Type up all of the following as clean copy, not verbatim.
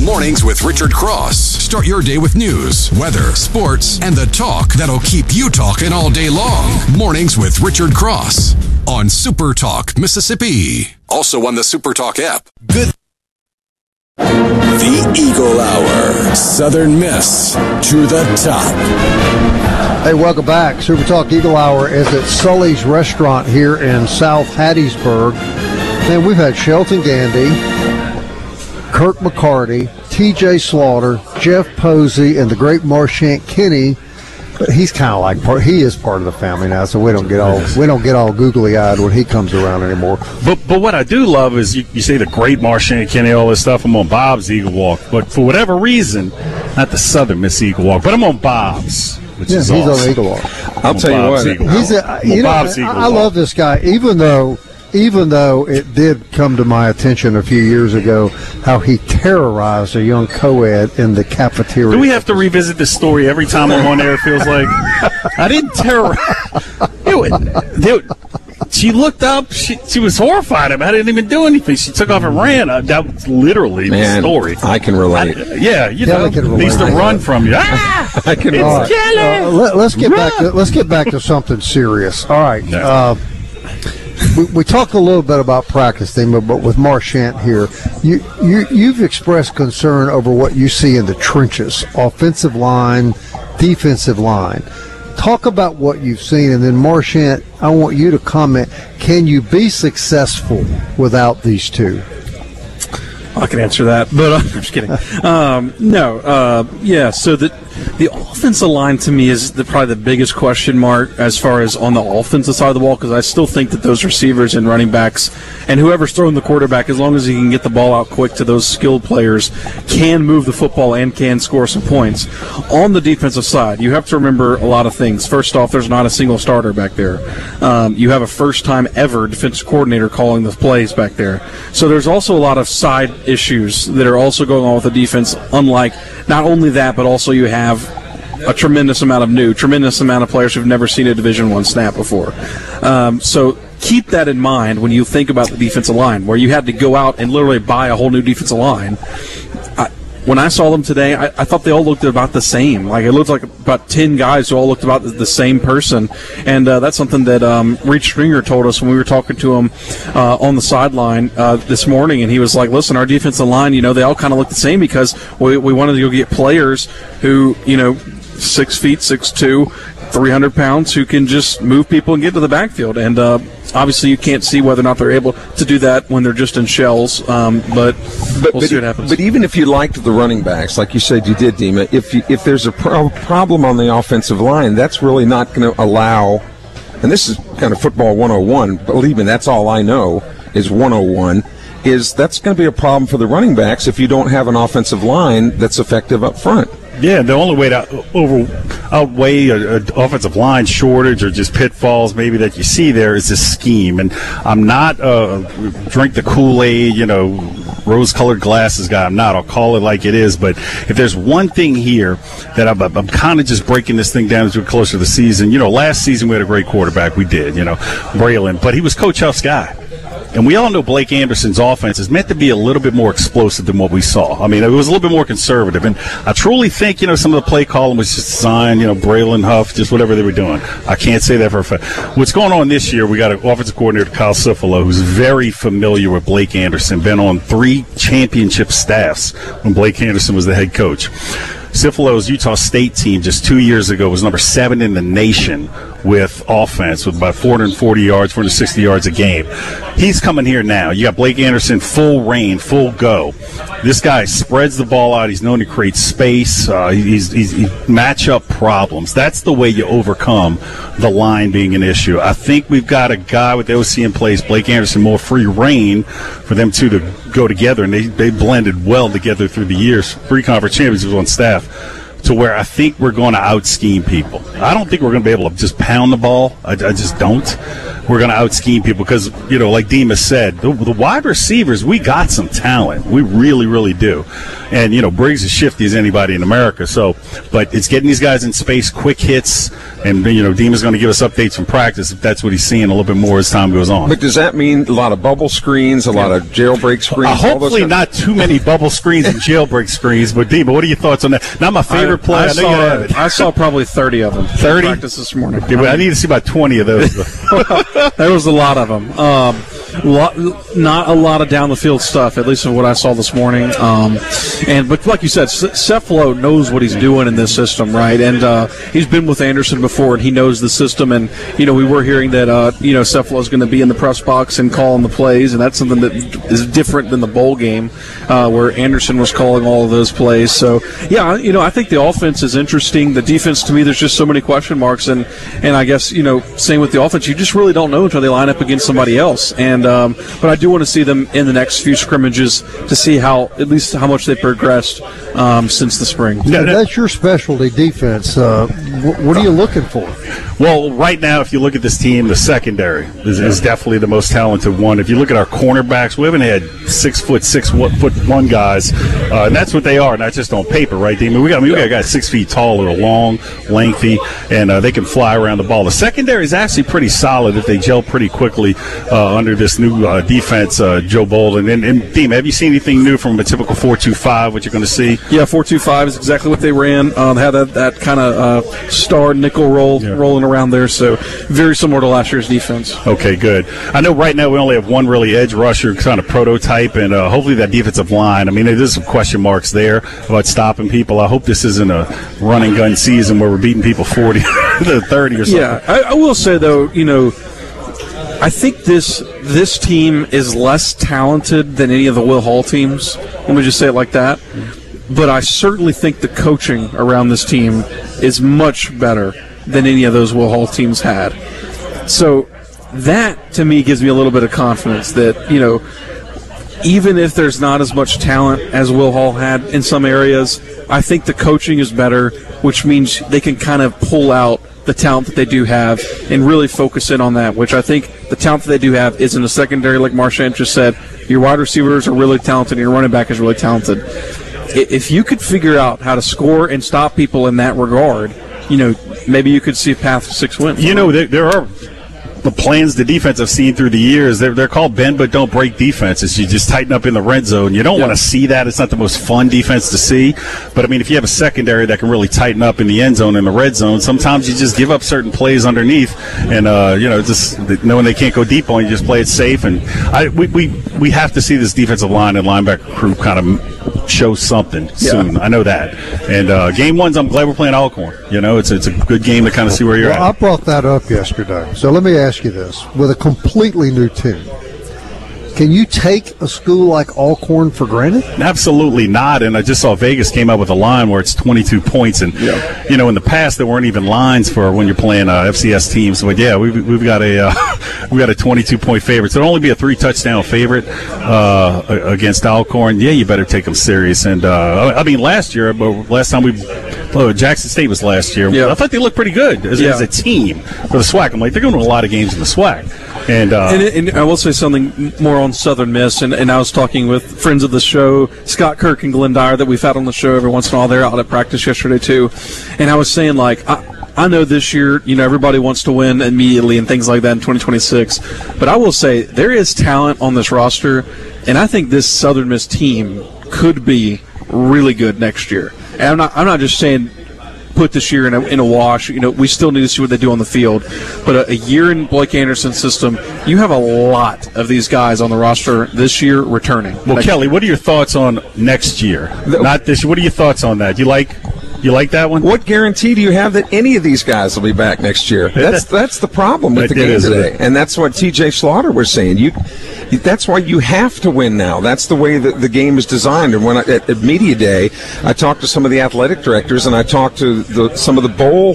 Mornings with Richard Cross. Start your day with news, weather, sports, and the talk that'll keep you talking all day long. Mornings with Richard Cross on Super Talk, Mississippi. Also on the Super Talk app. Good. The Eagle Hour. Southern Miss to the top. Hey, welcome back. Super Talk Eagle Hour is at Sully's Restaurant here in South Hattiesburg. Man, we've had Shelton Gandy, Kirk McCarty, T.J. Slaughter, Jeff Posey, and the great Marchant Kenny. But he's kind of like he is part of the family now, so we don't get all googly eyed when he comes around anymore. But what I do love is you say the great Marchant Kenny, all this stuff. I'm on Bob's Eagle Walk, but for whatever reason, not the Southern Miss Eagle Walk, but I'm on Bob's. Which is he's awesome. on Eagle Walk. I'll tell you what, I love this guy, even though it did come to my attention a few years ago how he terrorized a young co-ed in the cafeteria. Do we have to revisit this story every time I'm on air? It feels like I didn't terrorize. She looked up. She was horrified. I didn't even do anything. She took off and ran. That was literally the story. I can relate. Needs to run from you. I can relate. Let's get back to something serious. All right. No. We talked a little bit about practicing, but with Marchant here, you've expressed concern over what you see in the trenches, offensive line, defensive line. Talk about what you've seen, and then Marchant, I want you to comment, can you be successful without these two? I can answer that, but I'm just kidding. So the offensive line to me is probably the biggest question mark as far as on the offensive side of the ball, because I still think that those receivers and running backs and whoever's throwing the quarterback, as long as he can get the ball out quick to those skilled players, can move the football and can score some points. On the defensive side, you have to remember a lot of things. First off, there's not a single starter back there. You have a first-time ever defensive coordinator calling the plays back there. So there's also a lot of side issues that are also going on with the defense, unlike not only that, but also you have a tremendous amount of players who've never seen a Division I snap before. So keep that in mind when you think about the defensive line, where you had to go out and literally buy a whole new defensive line. When I saw them today, I thought they all looked about the same. Like, it looked like about 10 guys who all looked about the same person. And that's something that Reed Stringer told us when we were talking to him on the sideline this morning. And he was like, listen, our defensive line, they all kind of look the same because we wanted to go get players who, 6 feet, 6'2", 300 pounds, who can just move people and get to the backfield. And obviously you can't see whether or not they're able to do that when they're just in shells, but we'll see what happens. But even if you liked the running backs, like you said you did, Dima, if there's a problem on the offensive line, that's really not going to allow, and this is kind of football 101, believe me, that's all I know is 101, is that's going to be a problem for the running backs if you don't have an offensive line that's effective up front. Yeah, the only way to outweigh an offensive line shortage or just pitfalls maybe that you see there is this scheme. And I'm not drink the Kool-Aid, rose-colored glasses guy. I'm not. I'll call it like it is. But if there's one thing here that I'm kind of just breaking this thing down as we get closer to the season. Last season we had a great quarterback. We did, Braylon. But he was Coach Huff's guy. And we all know Blake Anderson's offense is meant to be a little bit more explosive than what we saw. I mean, it was a little bit more conservative. And I truly think, some of the play calling was just designed, Braylon, Huff, just whatever they were doing. I can't say that for a fact. What's going on this year, we got an offensive coordinator, Kyle Cifalo, who's very familiar with Blake Anderson, been on 3 championship staffs when Blake Anderson was the head coach. Cifalo's Utah State team just 2 years ago was number 7 in the nation with offense, with about 440 yards, 460 yards a game. He's coming here now. You got Blake Anderson, full reign, full go. This guy spreads the ball out. He's known to create space. He's matchup problems. That's the way you overcome the line being an issue. I think we've got a guy with the OC in place, Blake Anderson, more free reign for them two to go together, and they blended well together through the years. 3 conference championships on staff. to where I think we're going to out-scheme people. I don't think we're going to be able to just pound the ball. I just don't. We're going to out-scheme people because, like Demas said, the wide receivers, we got some talent. We really, really do. And, Briggs is shifty as anybody in America. But it's getting these guys in space, quick hits, and, Demas going to give us updates from practice if that's what he's seeing a little bit more as time goes on. But does that mean a lot of bubble screens, a lot of jailbreak screens? Hopefully not too many bubble screens and jailbreak screens. But, Demas, what are your thoughts on that? Not my favorite play. I know you have it. I saw probably 30 of them. 30? Practice this morning. Yeah, I need to see about 20 of those. There was a lot of them. Not a lot of down the field stuff, at least of what I saw this morning. But like you said, Cefalo knows what he's doing in this system, right? And he's been with Anderson before, and he knows the system. And we were hearing that Cefalo is going to be in the press box and calling the plays, and that's something that is different than the bowl game where Anderson was calling all of those plays. So yeah, I think the offense is interesting. The defense, to me, there's just so many question marks, and I guess same with the offense, you just really don't know until they line up against somebody else. And but I do want to see them in the next few scrimmages to see at least how much they progressed since the spring. So that's your specialty, defense. What are you looking for? Well, right now, if you look at this team, the secondary is definitely the most talented one. If you look at our cornerbacks, we haven't had 6'1" guys, and that's what they are, not just on paper, right, Demon? We got guys 6 feet tall that are long, lengthy, and they can fly around the ball. The secondary is actually pretty solid if they gel pretty quickly under this new defense, Joe Bolden. And Demon, have you seen anything new from a typical 4-2-5, what you're going to see? Yeah, 4-2-5 is exactly what they ran. They had that kind of star nickel rolling around there, so very similar to last year's defense. Okay, good. I know right now we only have one really edge rusher kind of prototype, and hopefully that defensive line, I mean, there's some question marks there about stopping people. I hope this isn't a run and gun season where we're beating people 40 to 30 or something. Yeah, I will say, though, I think this team is less talented than any of the Will Hall teams. Let me just say it like that. But I certainly think the coaching around this team is much better than any of those Will Hall teams had. So that, to me, gives me a little bit of confidence that, even if there's not as much talent as Will Hall had in some areas, I think the coaching is better, which means they can kind of pull out the talent that they do have and really focus in on that, which I think the talent that they do have is in the secondary, like Marchant just said. Your wide receivers are really talented and your running back is really talented. If you could figure out how to score and stop people in that regard, maybe you could see a path to 6 wins. There are the plans the defense have seen through the years. They're called bend but don't break defenses. You just tighten up in the red zone. You don't want to see that. It's not the most fun defense to see. But, I mean, if you have a secondary that can really tighten up in the end zone and the red zone, sometimes you just give up certain plays underneath. And, just knowing they can't go deep on you, just play it safe. And we have to see this defensive line and linebacker crew kind of show something soon. I know that. And game ones, I'm glad we're playing Alcorn. It's a good game to kind of see where you're at. I brought that up yesterday. So let me ask you this. With a completely new team, can you take a school like Alcorn for granted? Absolutely not. And I just saw Vegas came up with a line where it's 22 points. And, in the past there weren't even lines for when you're playing FCS teams. But, we've got a 22-point favorite. So it'll only be a 3-touchdown favorite against Alcorn. Yeah, you better take them serious. And, last time Jackson State was last year. I thought they looked pretty good as a team for the SWAC. I'm like, they're going to win a lot of games in the SWAC. And I will say something more on Southern Miss, and I was talking with friends of the show, Scott Kirk and Glenn Dyer, that we've had on the show every once in a while. They're out at practice yesterday too, and I was saying, like, I know this year, everybody wants to win immediately and things like that in 2026, but I will say there is talent on this roster, and I think this Southern Miss team could be really good next year. And I'm not just saying put this year in a wash. We still need to see what they do on the field. But a year in Blake Anderson's system, you have a lot of these guys on the roster this year returning. Well, Kelly, what are your thoughts on next year? Not this year. What are your thoughts on that? You like that one? What guarantee do you have that any of these guys will be back next year? That's the problem with the game today. And that's what T.J. Slaughter was saying. That's why you have to win now. That's the way that the game is designed. And when at Media Day, I talked to some of the athletic directors, and I talked to some of the bowl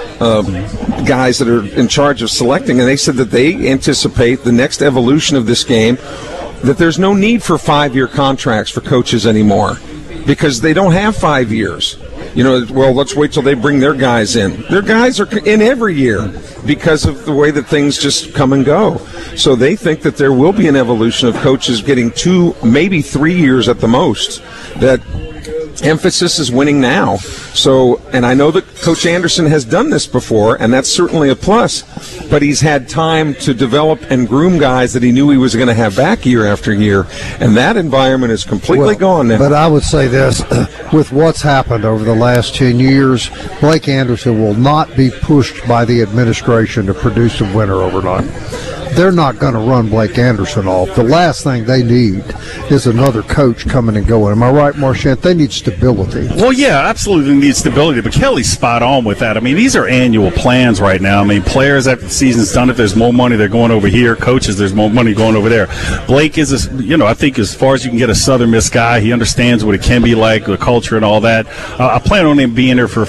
guys that are in charge of selecting, and they said that they anticipate the next evolution of this game, that there's no need for 5-year contracts for coaches anymore because they don't have 5 years. well, let's wait till they bring their guys in. Their guys are in every year because of the way that things just come and go. So they think that there will be an evolution of coaches getting 2, maybe 3 years at the most. That emphasis is winning now. So, and I know that Coach Anderson has done this before, and that's certainly a plus, but he's had time to develop and groom guys that he knew he was going to have back year after year, and that environment is completely gone now. But I would say this, with what's happened over the last 10 years, Blake Anderson will not be pushed by the administration to produce a winner overnight. They're not going to run Blake Anderson off. The last thing they need is another coach coming and going. Am I right, Marchant? They need stability. Well, yeah, absolutely need stability, but Kelly's spot on with that. I mean, these are annual plans right now. I mean, players after the season's done, if there's more money, they're going over here. Coaches, there's more money going over there. Blake is, I think as far as you can get a Southern Miss guy, he understands what it can be like, the culture and all that. I plan on him being there for